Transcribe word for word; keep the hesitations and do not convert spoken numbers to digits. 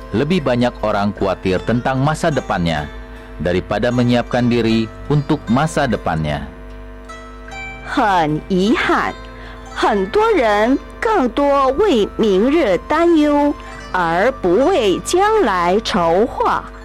lebih banyak orang khawatir tentang masa depannya daripada menyiapkan diri untuk masa depannya. 很遗憾，很多人更多为明日担忧，而不为将来筹划。